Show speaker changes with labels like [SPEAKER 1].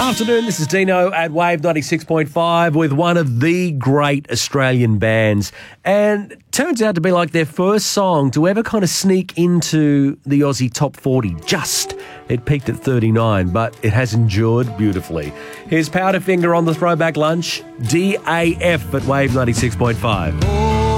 [SPEAKER 1] Afternoon, this is Dino at Wave 96.5 with one of the great Australian bands. And it turns out to be like their first song to ever kind of sneak into the Aussie top 40. It peaked at 39, but it has endured beautifully. Here's Powderfinger on the Throwback Lunch, DAF at Wave 96.5.